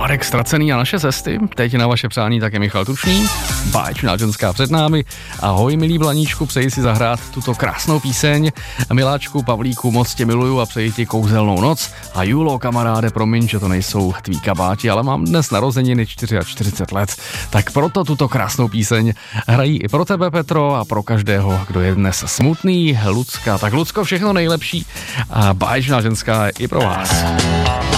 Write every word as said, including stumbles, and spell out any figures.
Marek Stracený a naše cesty. Teď na vaše přání také Michal Tučný. Báječná ženská před námi. Ahoj, milý Blaníčku, přeji si zahrát tuto krásnou píseň. Miláčku, Pavlíku, moc tě miluju a přeji ti kouzelnou noc. A Julo, kamaráde, promiň, že to nejsou tví kabáti, ale mám dnes narozeniny čtyřicet čtyři let. Tak proto tuto krásnou píseň hrají i pro tebe, Petro, a pro každého, kdo je dnes smutný. Lucka, tak Lucko, všechno nejlepší a báječná ženská i pro vás.